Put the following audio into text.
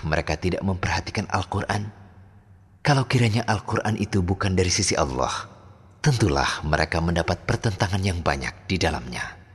mereka tidak memperhatikan Al-Quran? Kalau kiranya Al-Quran itu bukan dari sisi Allah, tentulah mereka mendapat pertentangan yang banyak di dalamnya.